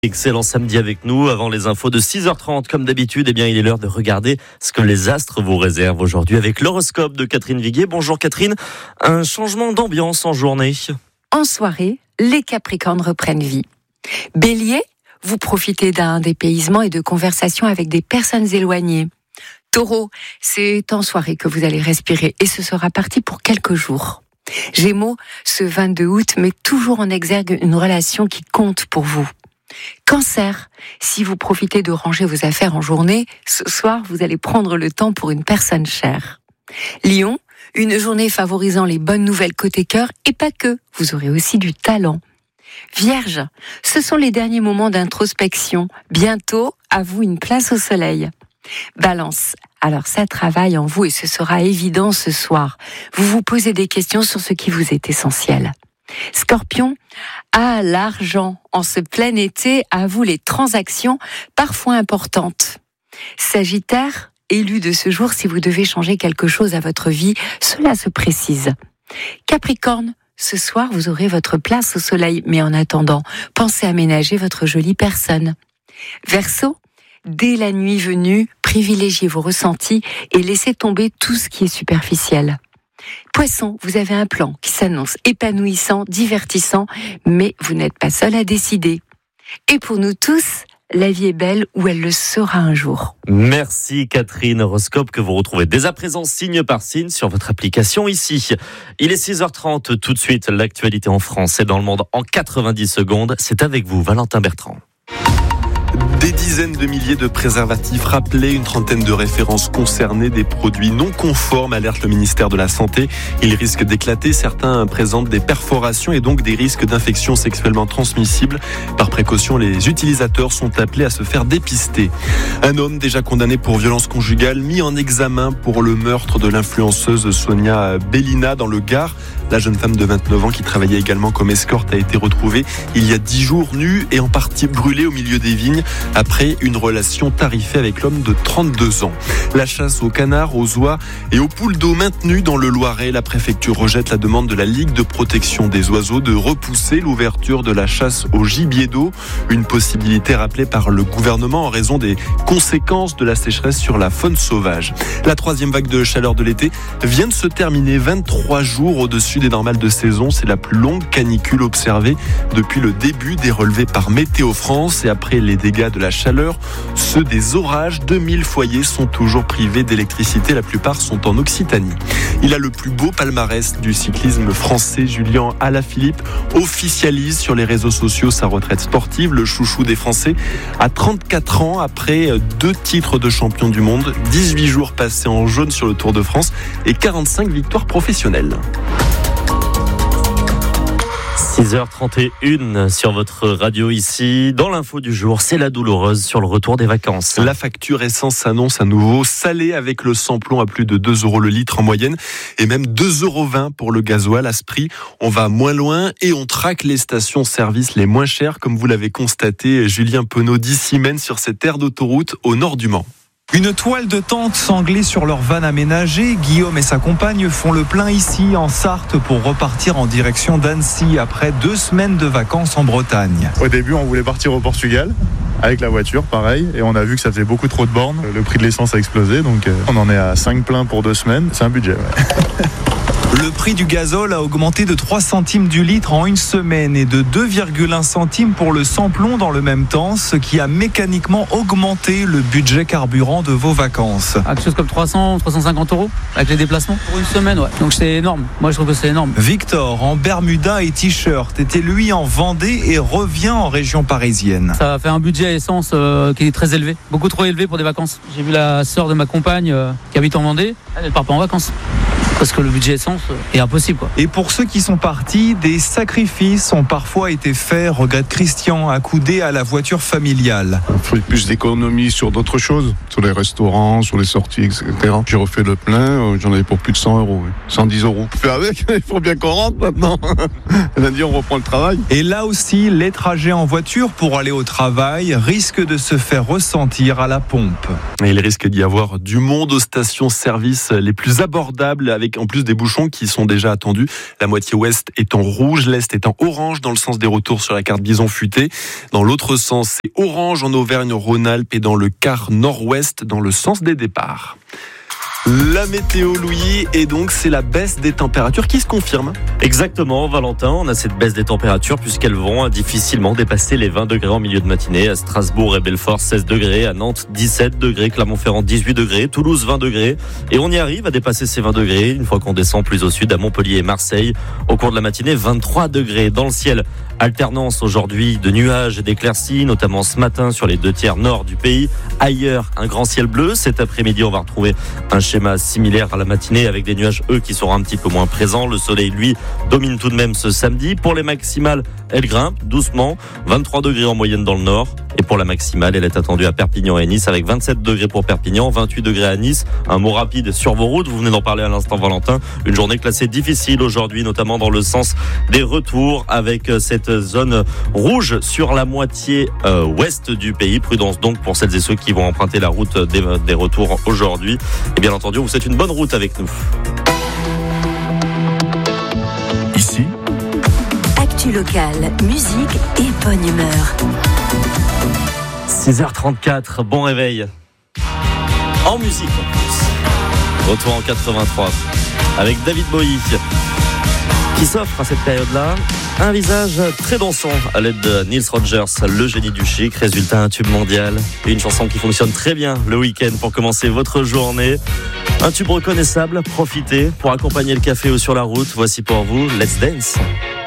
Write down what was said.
Excellent samedi avec nous. Avant les infos de 6h30, comme d'habitude, il est l'heure de regarder ce que les astres vous réservent aujourd'hui avec l'horoscope de Catherine Viguier. Bonjour Catherine, un changement d'ambiance en journée. En soirée, les Capricornes reprennent vie. Bélier, vous profitez d'un dépaysement et de conversations avec des personnes éloignées. Taureau, c'est en soirée que vous allez respirer et ce sera parti pour quelques jours. Gémeaux, ce 22 août met toujours en exergue une relation qui compte pour vous. Cancer, si vous profitez de ranger vos affaires en journée, ce soir vous allez prendre le temps pour une personne chère. Lion, une journée favorisant les bonnes nouvelles côté cœur et pas que, vous aurez aussi du talent. Vierge, ce sont les derniers moments d'introspection. Bientôt, à vous une place au soleil. Balance, alors ça travaille en vous et ce sera évident ce soir. Vous vous posez des questions sur ce qui vous est essentiel. Scorpion, l'argent, en ce plein été, à vous les transactions parfois importantes. Sagittaire, élu de ce jour, si vous devez changer quelque chose à votre vie, cela se précise. Capricorne, ce soir vous aurez votre place au soleil, mais en attendant, pensez à ménager votre jolie personne. Verseau, dès la nuit venue, privilégiez vos ressentis et laissez tomber tout ce qui est superficiel. Poisson, vous avez un plan qui s'annonce épanouissant, divertissant, mais vous n'êtes pas seul à décider. Et pour nous tous, la vie est belle ou elle le sera un jour. Merci Catherine, horoscope que vous retrouvez dès à présent signe par signe sur votre application ici. Il est 6h30, tout de suite l'actualité en France et dans le monde en 90 secondes. C'est avec vous Valentin Bertrand. Des dizaines de milliers de préservatifs rappelés, une trentaine de références concernées, des produits non conformes, alerte le ministère de la Santé. Ils risquent d'éclater, certains présentent des perforations et donc des risques d'infections sexuellement transmissibles. Par précaution, les utilisateurs sont appelés à se faire dépister. Un homme déjà condamné pour violence conjugale, mis en examen pour le meurtre de l'influenceuse Sonia Bellina dans le Gard. La jeune femme de 29 ans qui travaillait également comme escorte a été retrouvée il y a 10 jours nue et en partie brûlée au milieu des vignes après une relation tarifée avec l'homme de 32 ans. La chasse aux canards, aux oies et aux poules d'eau maintenue dans le Loiret. La préfecture rejette la demande de la Ligue de protection des oiseaux de repousser l'ouverture de la chasse au gibier d'eau. Une possibilité rappelée par le gouvernement en raison des conséquences de la sécheresse sur la faune sauvage. La troisième vague de chaleur de l'été vient de se terminer, 23 jours au-dessus des normales de saison. C'est la plus longue canicule observée depuis le début des relevés par Météo France. Et après les dégâts de la chaleur, ceux des orages, 2000 foyers sont toujours privés d'électricité. La plupart sont en Occitanie. Il a le plus beau palmarès du cyclisme français. Julien Alaphilippe officialise sur les réseaux sociaux sa retraite sportive. Le chouchou des Français à 34 ans après 2 titres de champion du monde, 18 jours passés en jaune sur le Tour de France et 45 victoires professionnelles. 6h31 sur votre radio ici. Dans l'info du jour, c'est la douloureuse sur le retour des vacances. La facture essence s'annonce à nouveau salée avec le samplon à plus de 2 € le litre en moyenne et même 2,20 € pour le gasoil. À ce prix, on va moins loin et on traque les stations-service les moins chères, comme vous l'avez constaté, Julien Penaud, d'ici mène sur cette aire d'autoroute au nord du Mans. Une toile de tente sanglée sur leur van aménagé. Guillaume et sa compagne font le plein ici en Sarthe pour repartir en direction d'Annecy après 2 semaines de vacances en Bretagne. Au début, on voulait partir au Portugal avec la voiture, pareil, et on a vu que ça faisait beaucoup trop de bornes. Le prix de l'essence a explosé, donc on en est à 5 pleins pour 2 semaines. C'est un budget, ouais. Le prix du gazole a augmenté de 3 centimes du litre en une semaine et de 2,1 centimes pour le samplon dans le même temps, ce qui a mécaniquement augmenté le budget carburant de vos vacances. Quelque chose comme 350 € avec les déplacements pour une semaine, ouais. Donc c'est énorme. Moi je trouve que c'est énorme. Victor, en Bermuda et t-shirt, était lui en Vendée et revient en région parisienne. Ça fait un budget à essence qui est très élevé, beaucoup trop élevé pour des vacances. J'ai vu la sœur de ma compagne qui habite en Vendée, elle part pas en vacances. Parce que le budget essence est impossible, quoi. Et pour ceux qui sont partis, des sacrifices ont parfois été faits, regrette Christian, accoudé à la voiture familiale. Il faut plus d'économies sur d'autres choses, sur les restaurants, sur les sorties, etc. J'ai refait le plein, j'en avais pour plus de 100 €, oui. 110 €. Fais avec, il faut bien qu'on rentre maintenant. Lundi, on reprend le travail. Et là aussi, les trajets en voiture pour aller au travail risquent de se faire ressentir à la pompe. Et il risque d'y avoir du monde aux stations-service les plus abordables avec avec en plus des bouchons qui sont déjà attendus. La moitié ouest est en rouge, l'est est en orange dans le sens des retours sur la carte Bison Futé. Dans l'autre sens, c'est orange en Auvergne-Rhône-Alpes et dans le quart nord-ouest dans le sens des départs. La météo, Louis, et donc c'est la baisse des températures qui se confirme. Exactement, Valentin, on a cette baisse des températures puisqu'elles vont difficilement dépasser les 20 degrés en milieu de matinée. À Strasbourg et Belfort, 16 degrés, à Nantes, 17 degrés, Clermont-Ferrand, 18 degrés, Toulouse, 20 degrés. Et on y arrive à dépasser ces 20 degrés une fois qu'on descend plus au sud, à Montpellier et Marseille. Au cours de la matinée, 23 degrés. Dans le ciel, alternance aujourd'hui de nuages et d'éclaircies, notamment ce matin sur les 2 tiers nord du pays. Ailleurs, un grand ciel bleu. Cet après-midi, on va retrouver un schéma similaire à la matinée avec des nuages, eux, qui seront un petit peu moins présents. Le soleil, lui, domine tout de même ce samedi. Pour les maximales, elle grimpe doucement. 23 degrés en moyenne dans le nord. Et pour la maximale, elle est attendue à Perpignan et Nice avec 27 degrés pour Perpignan, 28 degrés à Nice. Un mot rapide sur vos routes. Vous venez d'en parler à l'instant, Valentin. Une journée classée difficile aujourd'hui, notamment dans le sens des retours avec cette zone rouge sur la moitié ouest du pays. Prudence donc pour celles et ceux qui vont emprunter la route des retours aujourd'hui. Et bien entendu, on vous souhaite une bonne route avec nous. Ici, actu locale, musique et bonne humeur. 6h34, bon réveil. En musique en plus. Retour en 83 avec David Bowie qui s'offre à cette période-là un visage très dansant à l'aide de Nils Rogers, le génie du chic. Résultat, un tube mondial et une chanson qui fonctionne très bien le week-end pour commencer votre journée. Un tube reconnaissable, profitez pour accompagner le café ou sur la route. Voici pour vous Let's Dance.